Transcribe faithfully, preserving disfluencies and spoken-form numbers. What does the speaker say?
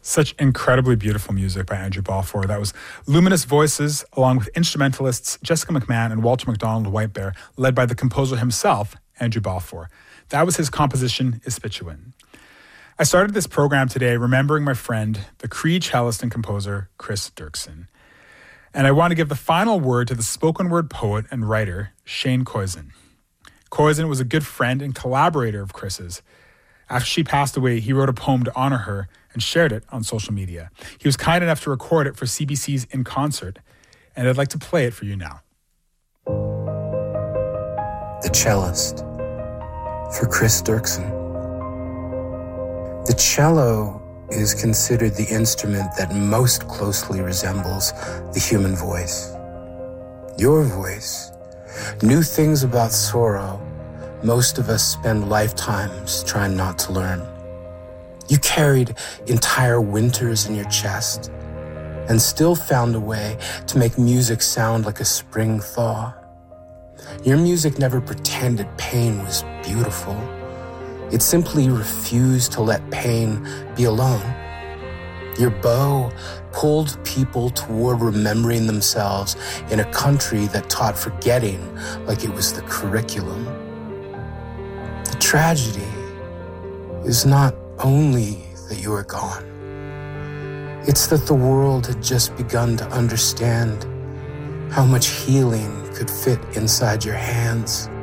Such incredibly beautiful music by Andrew Balfour. That was luminous voices along with instrumentalists Jessica McMahon and Walter MacDonald Whitebear, led by the composer himself, Andrew Balfour. That was his composition, Ispituin. I started this program today remembering my friend, the Cree cellist and composer, Chris Dirksen. And I want to give the final word to the spoken word poet and writer, Shane Koyczan. Koyczan was a good friend and collaborator of Chris's. After she passed away, he wrote a poem to honor her and shared it on social media. He was kind enough to record it for C B C's In Concert, and I'd like to play it for you now. The Cellist, for Chris Dirksen. The cello is considered the instrument that most closely resembles the human voice. Your voice knew things about sorrow most of us spend lifetimes trying not to learn. You carried entire winters in your chest and still found a way to make music sound like a spring thaw. Your music never pretended pain was beautiful. It simply refused to let pain be alone. Your bow pulled people toward remembering themselves in a country that taught forgetting like it was the curriculum. The tragedy is not only that you are gone. It's that the world had just begun to understand how much healing could fit inside your hands.